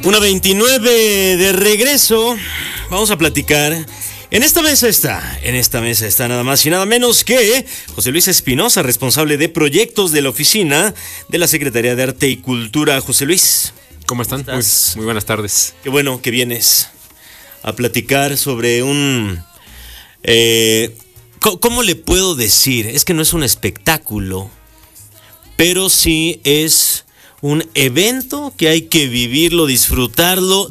1:29 de regreso. Vamos a platicar. En esta mesa está nada más y nada menos que José Luis Espinosa, responsable de proyectos de la oficina de la Secretaría de Arte y Cultura. José Luis, ¿cómo están? Muy buenas tardes. Qué bueno que vienes a platicar sobre un... ¿cómo le puedo decir? Es que no es un espectáculo, pero sí es un evento que hay que vivirlo, disfrutarlo,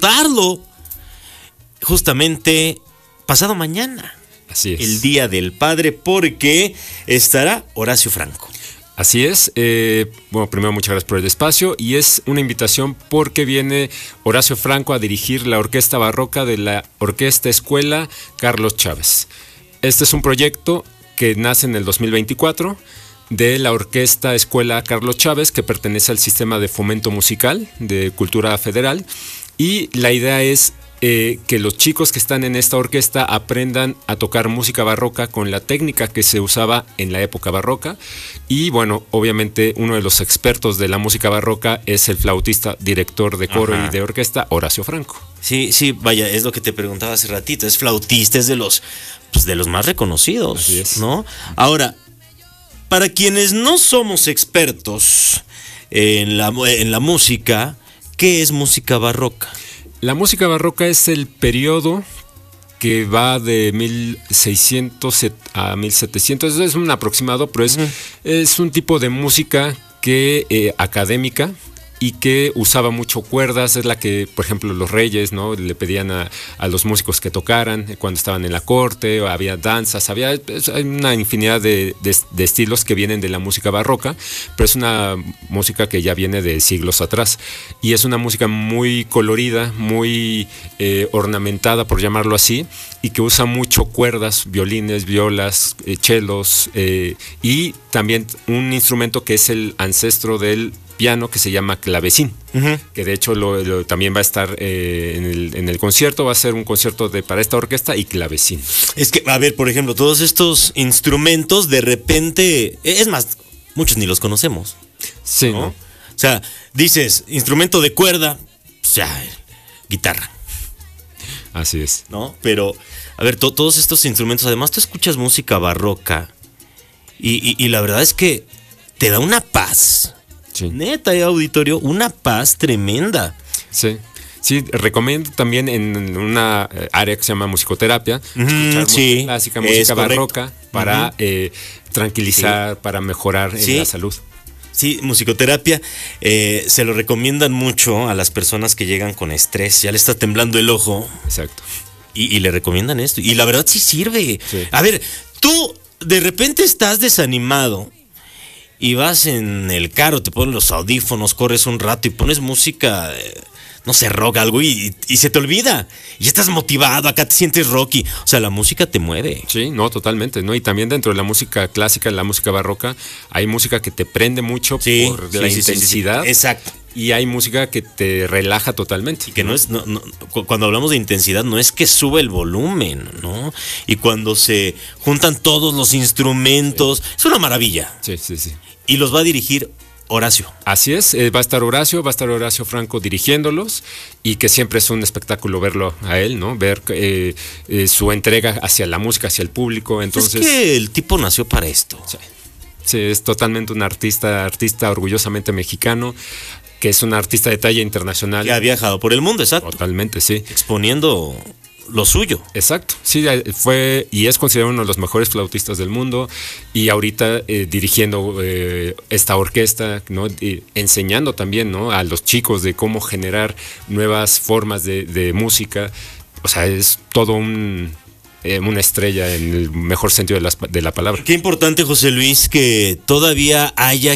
justamente pasado mañana. Así es. El Día del Padre, porque estará Horacio Franco. Así es. Bueno, primero muchas gracias por el espacio y es una invitación porque viene Horacio Franco a dirigir la orquesta barroca de la Orquesta Escuela Carlos Chávez. Este es un proyecto que nace en el 2024 de la Orquesta Escuela Carlos Chávez, que pertenece al Sistema de Fomento Musical de Cultura Federal, y la idea es que los chicos que están en esta orquesta aprendan a tocar música barroca con la técnica que se usaba en la época barroca. Y bueno, obviamente uno de los expertos de la música barroca es el flautista, director de coro y de orquesta, Horacio Franco. Sí, vaya, es lo que te preguntaba hace ratito, es flautista, es de los más reconocidos. Así es. ¿No? Ahora, para quienes no somos expertos en la música, ¿qué es música barroca? La música barroca es el periodo que va de 1600 a 1700, es un aproximado, pero es un tipo de música que académica y que usaba mucho cuerdas. Es la que, por ejemplo, los reyes, ¿no?, le pedían a los músicos que tocaran cuando estaban en la corte, o había danzas, hay una infinidad de estilos que vienen de la música barroca, pero es una música que ya viene de siglos atrás y es una música muy colorida, muy ornamentada, por llamarlo así, y que usa mucho cuerdas, violines, violas, chelos, y también un instrumento que es el ancestro del piano, que se llama clavecín, que de hecho también va a estar en el concierto. Va a ser un concierto para esta orquesta y clavecín. Es que, a ver, por ejemplo, todos estos instrumentos de repente, es más, muchos ni los conocemos. Sí, ¿no? ¿no? O sea, dices, instrumento de cuerda, o sea, guitarra. Así es. ¿No? Pero, a ver, todos estos instrumentos, además tú escuchas música barroca y la verdad es que te da una paz. Sí. Neta, auditorio, una paz tremenda. Sí, recomiendo también en una área que se llama musicoterapia, escuchar música clásica, música barroca, para tranquilizar, para mejorar la salud. Sí, musicoterapia, se lo recomiendan mucho a las personas que llegan con estrés, ya le está temblando el ojo. Exacto. Y le recomiendan esto, y la verdad sí sirve. Sí. A ver, tú de repente estás desanimado y vas en el carro, te pones los audífonos, corres un rato y pones música, no sé, rock, algo, y se te olvida. Y ya estás motivado, acá te sientes rocky. O sea, la música te mueve. Sí, no, totalmente, ¿no? Y también dentro de la música clásica, la música barroca, hay música que te prende mucho por la intensidad. Sí. Exacto. Y hay música que te relaja totalmente. Y que no, cuando hablamos de intensidad, no es que sube el volumen, ¿no? Y cuando se juntan todos los instrumentos, es una maravilla. Sí. Y los va a dirigir Horacio. Así es, va a estar Horacio Franco dirigiéndolos, y que siempre es un espectáculo verlo a él, ¿no? Ver su entrega hacia la música, hacia el público. Entonces, es que el tipo nació para esto. Sí, es totalmente un artista orgullosamente mexicano, que es un artista de talla internacional. Que ha viajado por el mundo, exacto. Totalmente, sí. Exponiendo lo suyo. Exacto, sí, fue y es considerado uno de los mejores flautistas del mundo, y ahorita dirigiendo esta orquesta, ¿no? Enseñando también, ¿no?, a los chicos de cómo generar nuevas formas de música. O sea, es todo una estrella en el mejor sentido de la palabra. Qué importante, José Luis, que todavía haya